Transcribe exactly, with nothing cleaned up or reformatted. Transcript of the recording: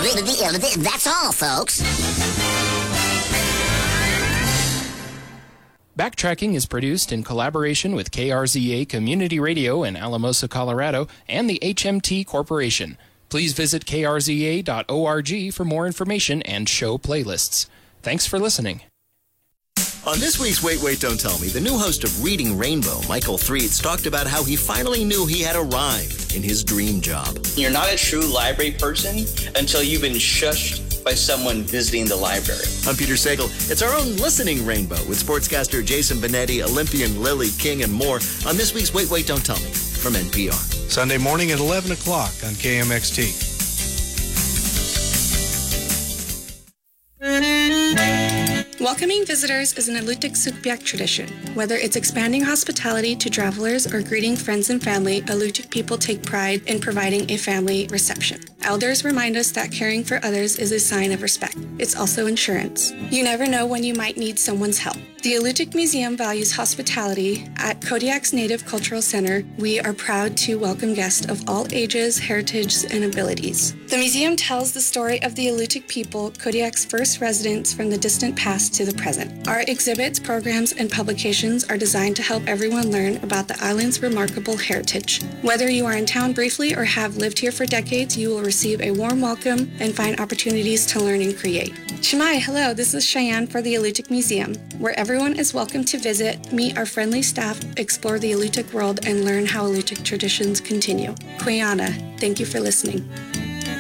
That's all, folks. Backtracking is produced in collaboration with K R Z A Community Radio in Alamosa, Colorado, and the H M T Corporation. Please visit K R Z A dot org for more information and show playlists. Thanks for listening. On this week's Wait, Wait, Don't Tell Me, the new host of Reading Rainbow, Michael Threeds, talked about how he finally knew he had arrived in his dream job. You're not a true library person until you've been shushed by someone visiting the library. I'm Peter Sagal. It's our own Listening Rainbow with sportscaster Jason Benetti, Olympian Lily King, and more on this week's Wait, Wait, Don't Tell Me from N P R. Sunday morning at eleven o'clock on K M X T. Welcoming visitors is an Alutiiq Sugpiaq tradition. Whether it's expanding hospitality to travelers or greeting friends and family, Alutiiq people take pride in providing a family reception. Elders remind us that caring for others is a sign of respect. It's also insurance. You never know when you might need someone's help. The Alutiiq Museum values hospitality. At Kodiak's Native Cultural Center, we are proud to welcome guests of all ages, heritages, and abilities. The museum tells the story of the Alutiiq people, Kodiak's first residents from the distant past to the present. Our exhibits, programs, and publications are designed to help everyone learn about the island's remarkable heritage. Whether you are in town briefly or have lived here for decades, you will receive a warm welcome and find opportunities to learn and create. Shemai, hello, this is Cheyenne for the Alutiiq Museum, where everyone is welcome to visit, meet our friendly staff, explore the Alutiiq world, and learn how Alutiiq traditions continue. Kuyana, thank you for listening.